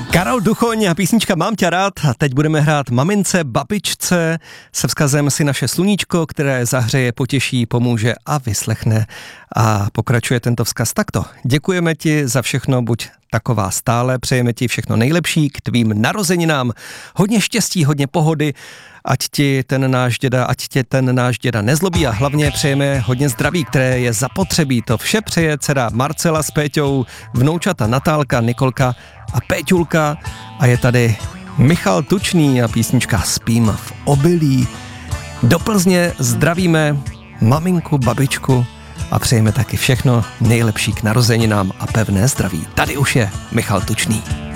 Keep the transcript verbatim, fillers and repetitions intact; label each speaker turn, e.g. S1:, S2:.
S1: Karol Duchoň a písnička Mám tě rád a teď budeme hrát mamince, babičce se vzkazem Si naše sluníčko, které zahřeje, potěší, pomůže a vyslechne. A pokračuje tento vzkaz takto. Děkujeme ti za všechno, buď taková stále, přejeme ti všechno nejlepší k tvým narozeninám. Hodně štěstí, hodně pohody, ať ti ten náš děda, ať tě ten náš děda nezlobí a hlavně přejeme hodně zdraví, které je zapotřebí. To vše přeje dcera Marcela s Péťou, vnoučata Natálka, Nikolka a Péťulka a je tady Michal Tučný a písnička Spím v obilí. Do Plzně zdravíme maminku, babičku a přejeme taky všechno nejlepší k narozeninám a pevné zdraví. Tady už je Michal Tučný.